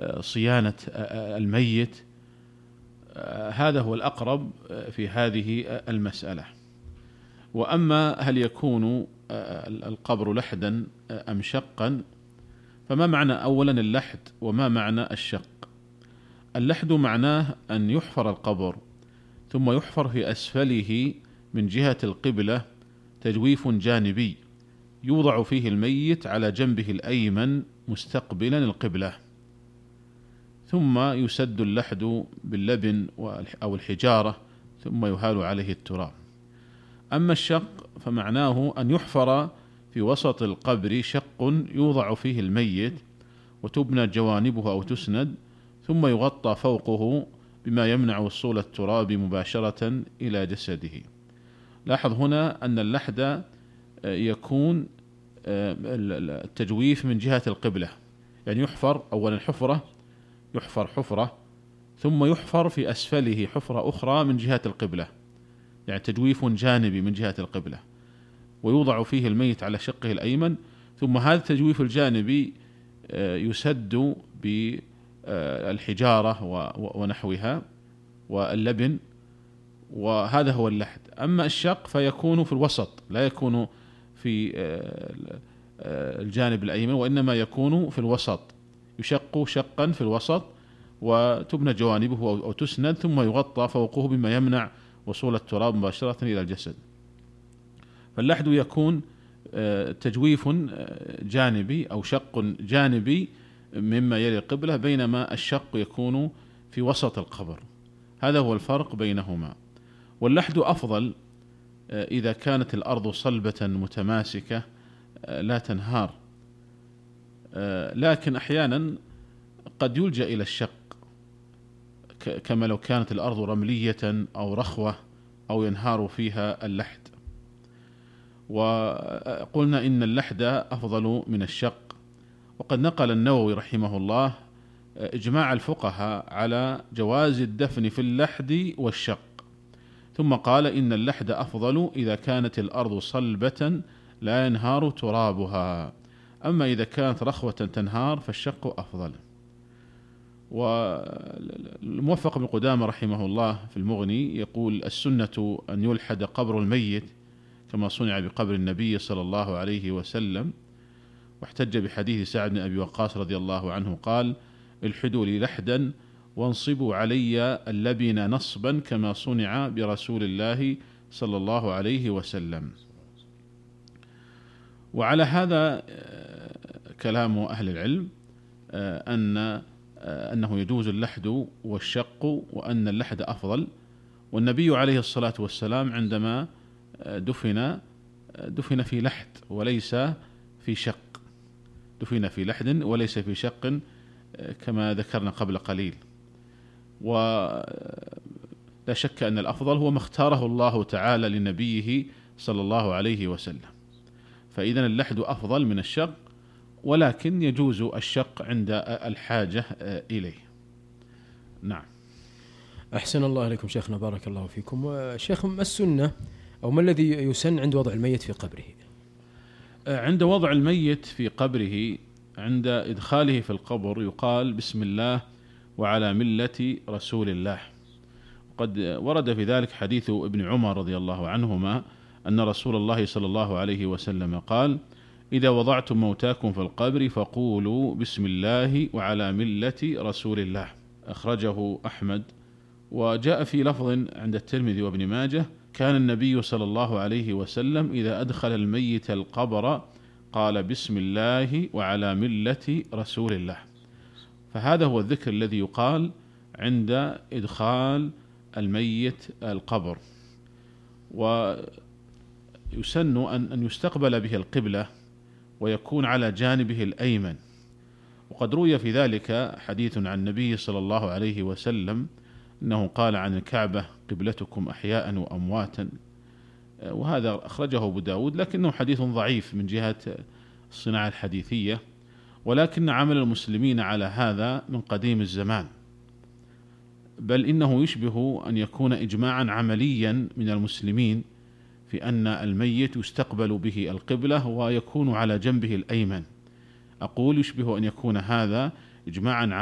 صيانة الميت. هذا هو الأقرب في هذه المسألة. وأما هل يكون القبر لحدا أم شقا، فما معنى أولا اللحد وما معنى الشق؟ اللحد معناه أن يحفر القبر ثم يحفر في أسفله من جهة القبلة تجويف جانبي يوضع فيه الميت على جنبه الأيمن مستقبلا القبلة، ثم يسد اللحد باللبن أو الحجارة ثم يهال عليه التراب. أما الشق فمعناه أن يحفر في وسط القبر شق يوضع فيه الميت وتبنى جوانبه أو تسند، ثم يغطى فوقه بما يمنع وصول التراب مباشرة إلى جسده. لاحظ هنا أن اللحد يكون التجويف من جهة القبلة، يعني يحفر أولا الحفرة، يحفر حفرة ثم يحفر في أسفله حفرة أخرى من جهة القبلة، يعني تجويف جانبي من جهة القبلة، ويوضع فيه الميت على شقه الأيمن، ثم هذا التجويف الجانبي يسد بالحجارة ونحوها واللبن، وهذا هو اللحد. أما الشق فيكون في الوسط، لا يكون في الجانب الأيمن وإنما يكون في الوسط، يشق شقا في الوسط وتبنى جوانبه أو تسند ثم يغطى فوقه بما يمنع وصول التراب مباشرة إلى الجسد. فاللحد يكون تجويف جانبي أو شق جانبي مما يلي القبلة، بينما الشق يكون في وسط القبر. هذا هو الفرق بينهما. واللحد أفضل إذا كانت الأرض صلبة متماسكة لا تنهار، لكن أحيانا قد يلجأ إلى الشق كما لو كانت الأرض رملية أو رخوة أو ينهار فيها اللحد. وقلنا إن اللحد أفضل من الشق، وقد نقل النووي رحمه الله إجماع الفقهاء على جواز الدفن في اللحد والشق، ثم قال إن اللحد أفضل إذا كانت الأرض صلبة لا ينهار ترابها، أما إذا كانت رخوة تنهار فالشق أفضل. والموفق بن قدامة رحمه الله في المغني يقول: السنة أن يلحد قبر الميت كما صنع بقبر النبي صلى الله عليه وسلم، واحتج بحديث سعد بن أبي وقاص رضي الله عنه قال: الحدوا لي لحدا وانصبوا علي اللبن نصبا كما صنع برسول الله صلى الله عليه وسلم. وعلى هذا كلام أهل العلم أنه يجوز اللحد والشق، وأن اللحد أفضل. والنبي عليه الصلاة والسلام عندما دفن في لحد وليس في شق، دفن في لحد وليس في شق كما ذكرنا قبل قليل. ولا شك أن الأفضل هو ما اختاره الله تعالى لنبيه صلى الله عليه وسلم، فإذن اللحد أفضل من الشق، ولكن يجوز الشق عند الحاجة إليه. نعم. أحسن الله عليكم شيخنا، بارك الله فيكم. شيخ، ما السنة أو ما الذي يسن عند وضع الميت في قبره؟ عند وضع الميت في قبره، عند إدخاله في القبر يقال: بسم الله وعلى ملة رسول الله. قد ورد في ذلك حديث ابن عمر رضي الله عنهما أن رسول الله صلى الله عليه وسلم قال: إذا وضعتم موتاكم في القبر فقولوا بسم الله وعلى ملة رسول الله. أخرجه أحمد. وجاء في لفظ عند الترمذي وابن ماجه: كان النبي صلى الله عليه وسلم إذا أدخل الميت القبر قال بسم الله وعلى ملة رسول الله. فهذا هو الذكر الذي يقال عند إدخال الميت القبر. ويسن أن يستقبل به القبلة ويكون على جانبه الأيمن. وقد روي في ذلك حديث عن النبي صلى الله عليه وسلم أنه قال عن الكعبة: قبلتكم أحياء وأمواتا. وهذا أخرجه أبو داود، لكنه حديث ضعيف من جهة الصناعة الحديثية، ولكن عمل المسلمين على هذا من قديم الزمان، بل إنه يشبه أن يكون إجماعا عمليا من المسلمين في أن الميت يستقبل به القبلة ويكون على جنبه الأيمن. أقول يشبه أن يكون هذا إجماعا